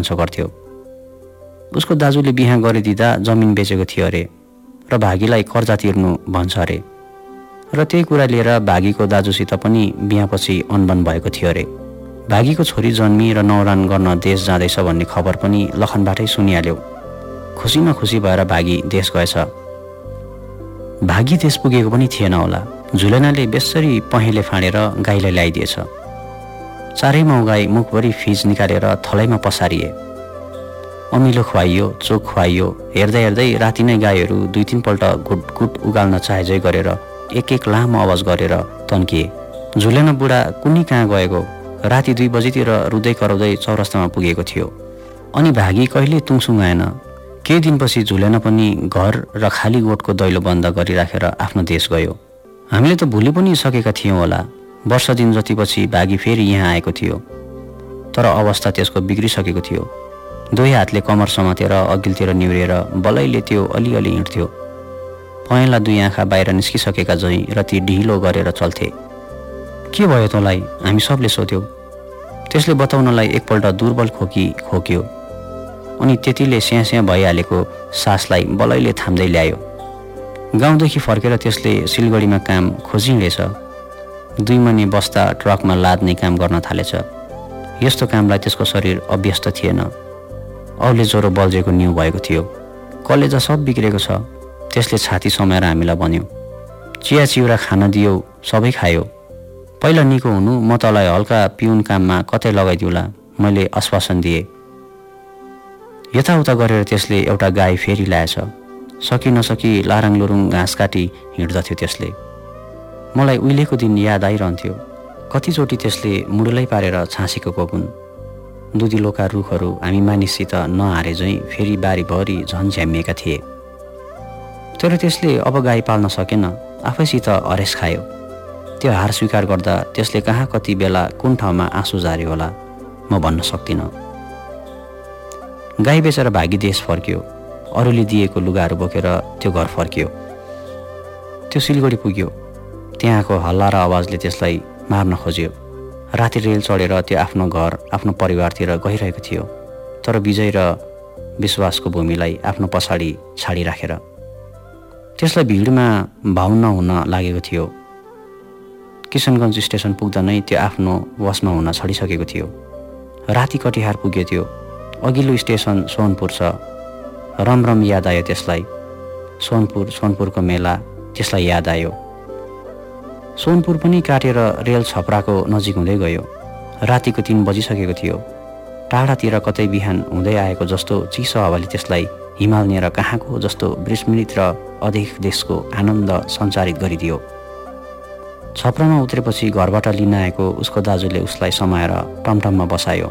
सकिरहन्छ गर्थ्यो। उसको दाजुले बिहा गरिदिँदा जमिन बेचेको थियो अरे र भागीलाई कर्जा तिर्नु भन्छ अरे र त्यही कुरा लिएर भागीको दाजुसित पनि बिहापछि अनबन भएको थियो अरे। भागीको छोरी जन्मी र नौरान गर्न देश जाँदैछ भन्ने खबर पनि लखनबाटै सुनिहाल्यो। खुसीमा खुसी भएर भागी देश गएछ। भागी देश पुगेको पनि थिएन होला। झुलेनाले बेसरी पहेँले फाँडेर गाईलाई ल्याइदिएछ। चारै माउ गाई मुखभरि फिज निकालेर थलैमा पसारिए। अमिलो खुवाइयो, चोक खुवाइयो। हेर्दै हेर्दै राति नै गाईहरू 2-3 पल्ट गुट उगाल्न चाहेजै गरेर एक लामो आवाज गरेर तन्किए। झुलेना बुढा कुनी कहाँ गएको राति 2 बजीतिर रुँदै कराउँदै चौरस्तामा पुगेको थियो। अनि भागी कहिले तुङसुङ आएन। केही दिनपछि झुलेना पनि घर र खाली गोठको दैलो बन्द गरिराखेर आफ्नो देश गयो। हामीले त भुलि पनि सकेका थियौँ होला। वर्ष दिन जतिपछि भागी फेरि यहाँ आएको थियो। तर अवस्था त्यसको बिग्रिसकेको थियो। 2 हातले कमर समातेर अघिल्तिर निहुरेर बलैले त्यो अलिअलि हिँड्थ्यो। पहेँला 2 आँखा बाहिर निस्किसकेका झैँ र ती ढिलो गरेर चल्थे। के भयो तँलाई? हामी सबले सोध्यौँ। त्यसले बताउनलाई एकपल्ट दुर्बल खोक्यो अनि त्यतिले स्याँ भइहालेको सासलाई बलैले थाम्दै ल्यायो। गाउँदेखि फर्केर त्यसले सिलगढीमा काम खोजी हिँडेछ। 2 महिने बस्दा ट्रकमा लाद्ने काम गर्न थालेछ। यस्तो कामलाई त्यसको शरीर अभ्यस्त थिएन। औले ज्वरो बल्झेको न्यु भएको थियो। कलेजा सब बिग्रेको छ। त्यसले छाती समाएर हामीलाई भन्यो, चिया चिउरा खान दियो, सबै खायो। पहिला निको हुनु म तँलाई हल्का पिउन काममा कतै लगाइदिउला, मैले आश्वासन दिए। यताउता गरेर त्यसले एउटा गाई फेरि ल्याएछ। सकि नसकी लाराङ लुरुङ घाँस काटी हिँड्दथ्यो त्यसले। मलाई उहिलेको दिन याद आइरहन्थ्यो। कतिचोटि त्यसले मुडुलै पारेर छाँसेको कोकुन। दुधिलोका रुखहरू हामी मानिससित नहारे झैँ फेरि बारीभरि झन् झ्याम्मिएका थिए। तर त्यसले अब गाई पाल्न सकेन। आफैसित हरेस खायो। त्यो हार स्वीकार गर्दा त्यसले कहाँ कति बेला कुन ठाउँमा आँसु झार्यो होला म भन्न सक्दिनँ। गाई बेचेर भागी देश फर्क्यो। अरूले दिएको लुगाहरू बोकेर त्यो घर फर्क्यो। त्यो सिलगढी पुग्यो। त्यहाँको हल्ला र आवाजले त्यसलाई मार्न खोज्यो। राति रेल चढेर त्यो आफ्नो घर आफ्नो परिवारतिर गइरहेको थियो। तर विजय र विश्वासको भूमिलाई आफ्नो पछाडि छाडिराखेर। त्यसलाई भिडमा भाउन हुन लागेको थियो। किशनगञ्ज स्टेसन पुग्दा नै त्यो आफ्नो वशमा हुन छडिसकेको थियो। राति कटिहार पुग्यो त्यो। अघिल्लो स्टेसन सोनपुर छ। रमरम याद आयो त्यसलाई। सोनपुरको मेला त्यसलाई याद आयो। सोनपुर पनि काटेर रेल छपराको नजिक हुँदै गयो। रातिको 3 बजिसकेको थियो। टाढातिर कतै बिहान हुँदै आएको जस्तो चिसो हावाले त्यसलाई हिमालनिएर कहाँको जस्तो विस्मृत र अधिक देशको आनन्द सञ्चारित गरिदियो। छपरामा उत्रेपछि घरबाट लिन आएको उसको दाजुले उसलाई समाएर टमटममा बसायो।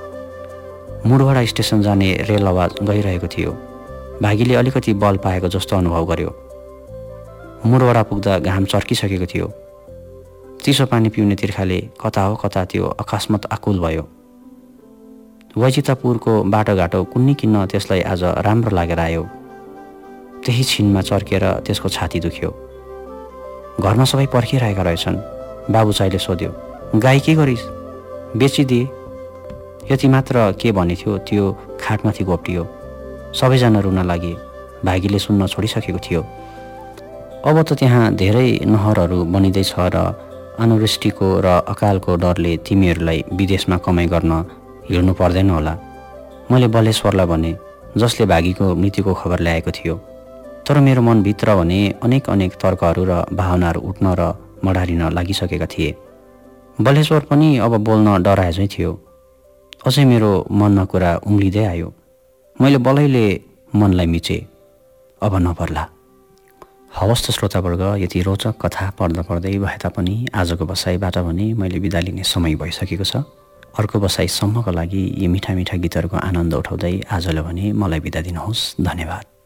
मुडवाडा स्टेसन जाने रेल आवाज गइरहेको थियो। भागीले अलिकति बल पाएको जस्तो अनुभव गर्यो। मुडवाडा पुग्दा घाम चर्किसकेको थियो। चिसो पानी पिउने तिर्खाले कता हो कता त्यो अकस्मात आकुल भयो। वैचितापुरको बाटोघाटो कुन्नी किन्न त्यसलाई आज राम्रो लागेर आयो। त्यही छिनमा चर्केर त्यसको छाती दुख्यो। घरमा सबै पर्खिरहेका रहेछन्। बाबुचाइले सोध्यो, गाई के गरिस्? बेचिदिए। यति मात्र के भने थियो त्यो खाटमाथि घोप्टियो। सबैजना रुन लागे। भागीले सुन्न छोडिसकेको थियो। अब त त्यहाँ धेरै नहरहरू बनिँदैछ र अनावृष्टिको र अकालको डरले तिमीहरूलाई विदेशमा कमाइ गर्न हिँड्नु पर्दैन होला। मैले बलेश्वरलाई भने, जसले भागीको मृत्युको खबर ल्याएको थियो। तर मेरो मनभित्र भने अनेक तर्कहरू र भावनाहरू उठ्न र मडारिन लागिसकेका थिए। बलेश्वर पनि अब बोल्न डराए झैँ थियो। अझै मेरो मनमा कुरा उम्लिँदै आयो। मैले बलैले मनलाई मिचे। अब नपर्ला। हवस् त श्रोतावर्ग, यति रोचक कथा पढ्दा पढ्दै भए तापनि आजको बसाइबाट भने मैले बिदा लिने समय भइसकेको छ। अर्को बसाइसम्मको लागि यी मिठा मिठा गीतहरूको आनन्द उठाउँदै आजलाई भने मलाई बिदा दिनुहोस्। धन्यवाद।